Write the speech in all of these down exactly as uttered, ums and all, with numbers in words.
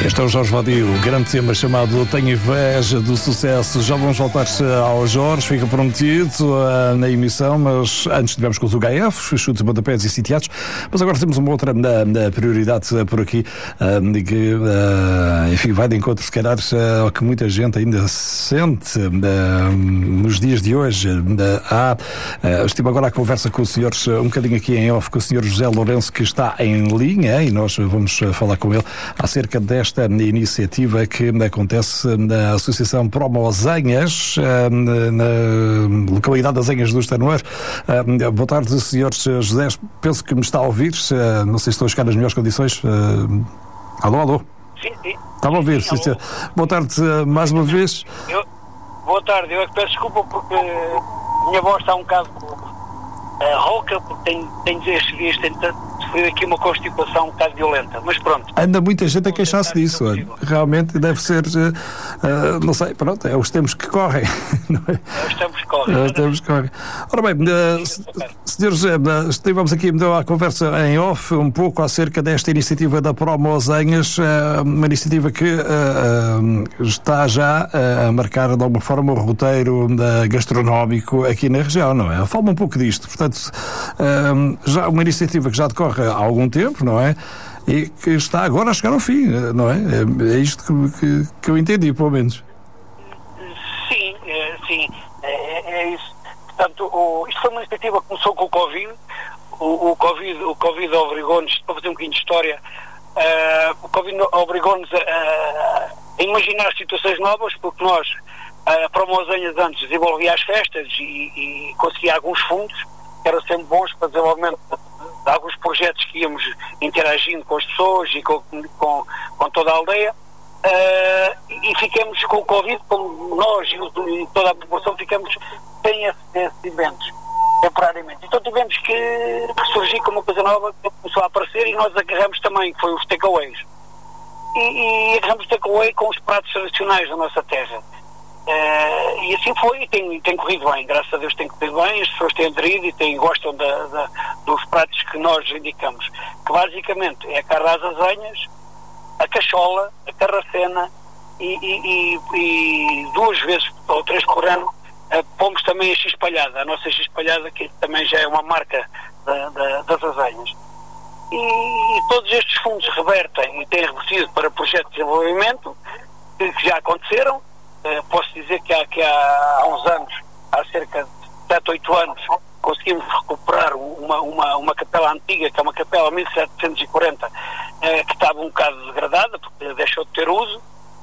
Este é o Jorge Vadio, o grande tema chamado Tenho Inveja do Sucesso. Já vamos voltar ao Jorge, fica prometido uh, na emissão, mas antes tivemos com os U H F, chutes, pontapés e sitiados, mas agora temos uma outra na, na prioridade uh, por aqui, uh, que uh, enfim, vai de encontro, se calhar, uh, ao que muita gente ainda sente uh, nos dias de hoje. Uh, há, uh, estive agora à conversa com o senhor, uh, um bocadinho aqui em off, com o senhor José Lourenço, que está em linha, e nós vamos uh, falar com ele acerca desta iniciativa que acontece na Associação Promozenhas, na localidade das Anhas do Estanoeiro. Boa tarde, senhor José. Penso que me está a ouvir. Não sei se estou a chegar nas melhores condições. Alô, alô? Sim, sim. Estava a ouvir. Sim, sim. Boa tarde, mais uma vez. Eu, boa tarde. Eu é que peço desculpa porque a minha voz está um bocado uh, rouca, porque tenho, tenho estes dias tentado. Foi aqui uma constipação um bocado violenta, mas pronto. Anda muita gente a queixar-se disso. Realmente deve ser, uh, uh, não sei, pronto, é os tempos que correm. Não é? É os tempos que correm. É os tempos que correm. Ora bem, uh, senhor José, uh, estivemos aqui a conversa em off um pouco acerca desta iniciativa da Promozenhas, uh, uma iniciativa que uh, uh, está já uh, a marcar de alguma forma o roteiro uh, gastronómico aqui na região, não é? Fala um pouco disto. Portanto, uh, já uma iniciativa que já decorre há algum tempo, não é? E que está agora a chegar ao fim, não é? É, é isto que, que, que eu entendi, pelo menos. Sim, é, sim, é, é isso. Portanto, o, isto foi uma iniciativa que começou com o Covid. O, o Covid, o COVID obrigou-nos, para fazer um bocadinho de história, uh, o Covid obrigou-nos a, a imaginar situações novas, porque nós, a Promozenhas antes, desenvolvia as festas e, e conseguia alguns fundos, que eram sempre bons para desenvolvimento de alguns projetos que íamos interagindo com as pessoas e com, com, com toda a aldeia, uh, e ficamos com o Covid, como nós e toda a população ficamos sem esses eventos, temporariamente. Então tivemos que surgir com uma coisa nova que começou a aparecer, e nós agarramos também, que foi os takeaways. E, e agarramos takeaway com os pratos tradicionais da nossa terra. Uh, e assim foi, e tem, tem corrido bem, graças a Deus tem corrido bem, as pessoas têm aderido e têm, gostam da, da, dos pratos que nós indicamos, que basicamente é a carne às azenhas, a cachola, a carracena e, e, e, e duas vezes ou três por ano uh, pomos também a x-palhada, a nossa x-palhada, que também já é uma marca da, da, das azenhas. E, e todos estes fundos revertem e têm revertido para projetos de desenvolvimento que, que já aconteceram. Uh, posso dizer que, há, que há, há uns anos, há cerca de sete, oito anos, conseguimos recuperar uma, uma, uma capela antiga, que é uma capela mil setecentos e quarenta, uh, que estava um bocado degradada, porque deixou de ter uso,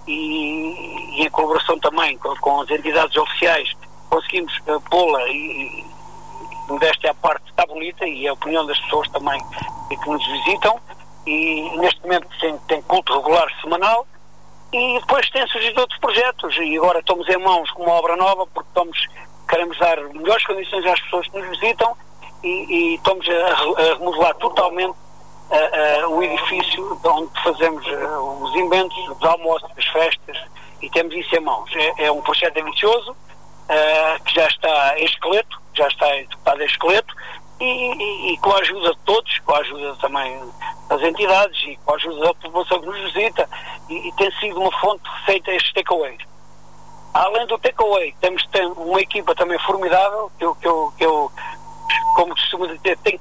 e, e em colaboração também com, com as entidades oficiais, conseguimos uh, pô-la e, e desta à parte está bonita, e é a opinião das pessoas também que nos visitam, e neste momento tem, tem culto regular semanal. E depois têm surgido outros projetos, e agora estamos em mãos com uma obra nova, porque estamos, queremos dar melhores condições às pessoas que nos visitam, e, e estamos a, a remodelar totalmente a, a, o edifício onde fazemos a, os eventos, os almoços, as festas, e temos isso em mãos. É, é um projeto ambicioso, uh, que já está em esqueleto, já está executado em esqueleto, e, e, e com a ajuda de todos, com a ajuda também das entidades e com a ajuda da população que nos visita, e, e tem sido uma fonte de receita estes takeaways. Além do takeaway, temos tem uma equipa também formidável, que eu, que eu, que eu como costumo dizer, tenho